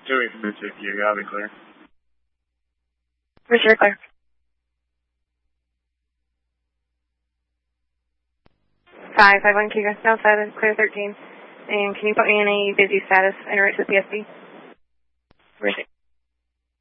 Joey from MCQ, I'll be clear. For sure, clear. 551 Key West Southside, clear 13. And can you put me in a busy status en route to the PSB? Appreciate it.